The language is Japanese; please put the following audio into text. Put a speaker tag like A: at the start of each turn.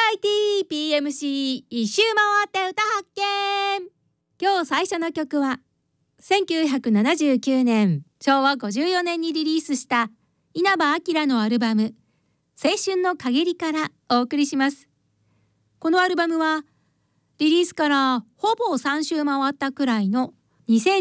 A: PMC 一周回って歌発見。今日最初の曲は1979年昭和54年にリリースした稲葉陽のアルバム青春の陰りからお送りします。このアルバムはリリースからほぼ3周回ったくらいの2000